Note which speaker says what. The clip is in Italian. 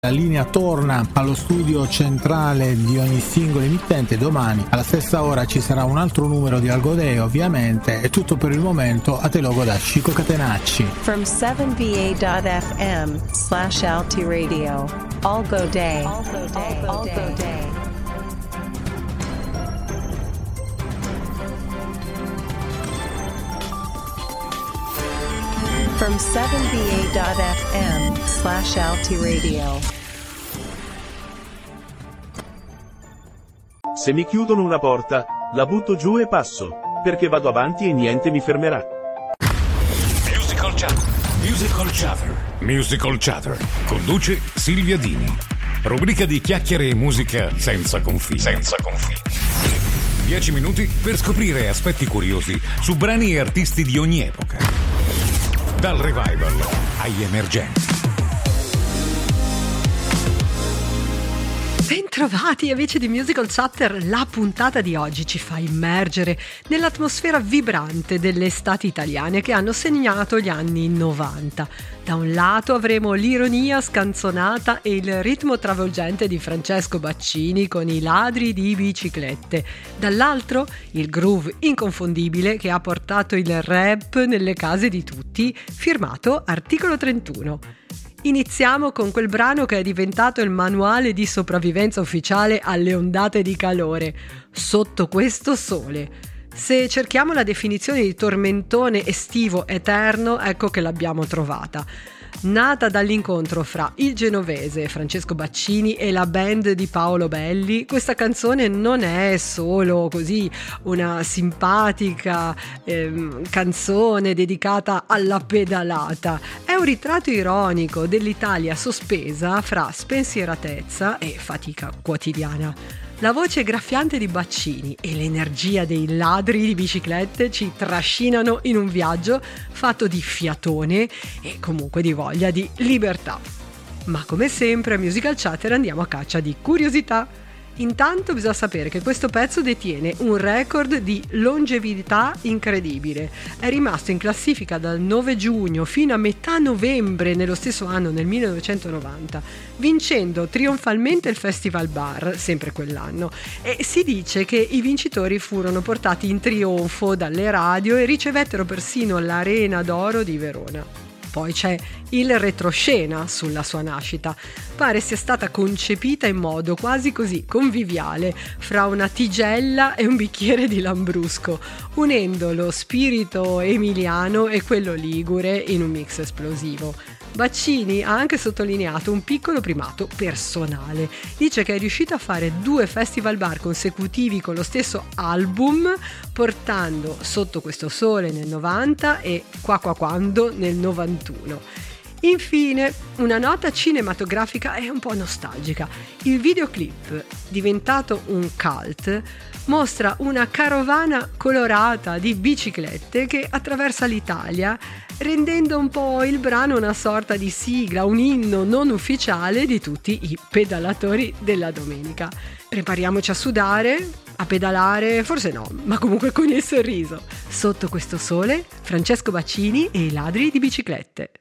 Speaker 1: La linea torna allo studio centrale di ogni singolo emittente. Domani alla stessa ora ci sarà un altro numero di Algodeo, ovviamente. È tutto per il momento. A te logo da Chico Catenacci.
Speaker 2: From 7va.fm/Alti Radio. Algo Day. From 7va.fm/Alti Radio.
Speaker 3: Se mi chiudono una porta, la butto giù e passo, perché vado avanti e niente mi fermerà.
Speaker 4: Musical Chatter. Conduce Silvia Dini. Rubrica di chiacchiere e musica senza confini. 10 minuti per scoprire aspetti curiosi su brani e artisti di ogni epoca. Dal revival agli emergenti.
Speaker 5: Bentrovati amici di Musical Chatter, la puntata di oggi ci fa immergere nell'atmosfera vibrante delle estati italiane che hanno segnato gli anni 90. Da un lato avremo l'ironia scanzonata e il ritmo travolgente di Francesco Baccini con i ladri di biciclette, dall'altro il groove inconfondibile che ha portato il rap nelle case di tutti, firmato Articolo 31. Iniziamo con quel brano che è diventato il manuale di sopravvivenza ufficiale alle ondate di calore, Sotto questo sole. Se cerchiamo la definizione di tormentone estivo eterno, ecco che l'abbiamo trovata. Nata dall'incontro fra il genovese Francesco Baccini e la band di Paolo Belli, questa canzone non è solo così una simpatica canzone dedicata alla pedalata, è un ritratto ironico dell'Italia sospesa fra spensieratezza e fatica quotidiana. La voce graffiante di Baccini e l'energia dei ladri di biciclette ci trascinano in un viaggio fatto di fiatone e comunque di voglia di libertà. Ma come sempre a Musical Chatter andiamo a caccia di curiosità. Intanto bisogna sapere che questo pezzo detiene un record di longevità incredibile. È rimasto in classifica dal 9 giugno fino a metà novembre nello stesso anno, nel 1990, vincendo trionfalmente il Festival Bar, sempre quell'anno. E si dice che i vincitori furono portati in trionfo dalle radio e ricevettero persino l'Arena d'Oro di Verona. Poi c'è il retroscena sulla sua nascita. Pare sia stata concepita in modo quasi così conviviale fra una tigella e un bicchiere di lambrusco, unendo lo spirito emiliano e quello ligure in un mix esplosivo. Baccini ha anche sottolineato un piccolo primato personale. Dice che è riuscito a fare 2 festival bar consecutivi con lo stesso album, portando Sotto questo sole nel 90 e Qua quando nel 91. Infine, una nota cinematografica e un po' nostalgica. Il videoclip, diventato un cult, mostra una carovana colorata di biciclette che attraversa l'Italia, rendendo un po' il brano una sorta di sigla, un inno non ufficiale di tutti i pedalatori della domenica. Prepariamoci a sudare, a pedalare, forse no, ma comunque con il sorriso. Sotto questo sole, Francesco Baccini e i ladri di biciclette.